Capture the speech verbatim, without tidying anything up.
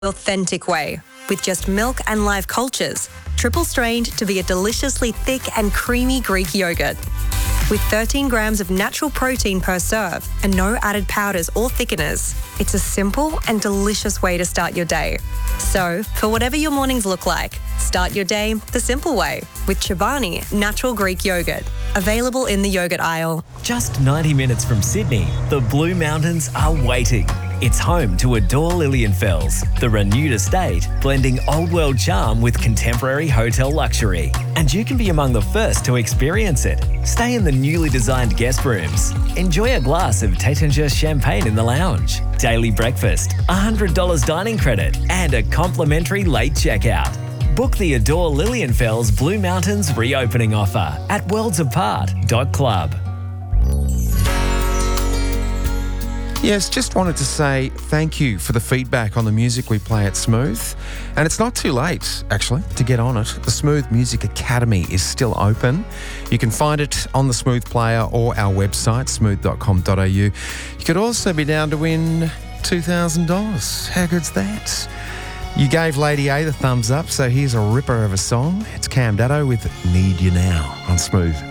authentic way, with just milk and live cultures, triple strained to be a deliciously thick and creamy Greek yogurt. With thirteen grams of natural protein per serve and no added powders or thickeners, it's a simple and delicious way to start your day. So, for whatever your mornings look like, start your day the simple way with Chobani Natural Greek Yogurt. Available in the yogurt aisle. Just ninety minutes from Sydney, the Blue Mountains are waiting. It's home to Adore Lilienfels, the renewed estate, blending old world charm with contemporary hotel luxury. And you can be among the first to experience it. Stay in the newly designed guest rooms. Enjoy a glass of Taittinger champagne in the lounge. Daily breakfast, one hundred dollars dining credit, and a complimentary late checkout. Book the Adore Lilienfels Blue Mountains reopening offer at worlds apart dot club. Yes, just wanted to say thank you for the feedback on the music we play at Smooth. And it's not too late, actually, to get on it. The Smooth Music Academy is still open. You can find it on the Smooth Player or our website, smooth dot com dot a u. You could also be down to win two thousand dollars. How good's that? You gave Lady A the thumbs up, so here's a ripper of a song. It's Cam Daddo with Need You Now on Smooth.